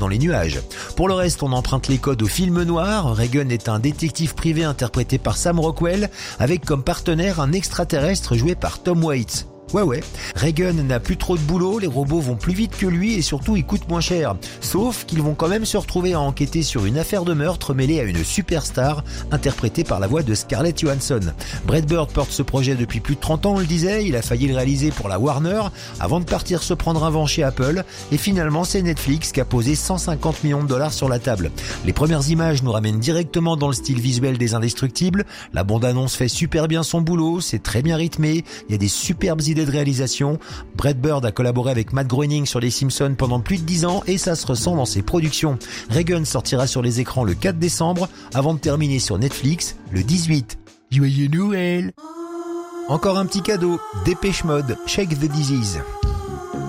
dans les nuages. Pour le reste, on emprunte les codes au film noir. Reagan est un détective privé interprété par Sam Rockwell, avec comme partenaire un extraterrestre joué par Tom Waits. Ouais, Reagan n'a plus trop de boulot, les robots vont plus vite que lui et surtout ils coûtent moins cher. Sauf qu'ils vont quand même se retrouver à enquêter sur une affaire de meurtre mêlée à une superstar interprétée par la voix de Scarlett Johansson. Brad Bird porte ce projet depuis plus de 30 ans, on le disait, il a failli le réaliser pour la Warner avant de partir se prendre un vent chez Apple et finalement c'est Netflix qui a posé 150 millions de dollars sur la table. Les premières images nous ramènent directement dans le style visuel des Indestructibles, la bande-annonce fait super bien son boulot, c'est très bien rythmé, il y a des superbes idées de réalisation. Brad Bird a collaboré avec Matt Groening sur Les Simpsons pendant plus de 10 ans et ça se ressent dans ses productions. Reagan sortira sur les écrans le 4 décembre avant de terminer sur Netflix le 18. Joyeux Noël! Encore un petit cadeau, Dépêche Mode, Shake the Disease.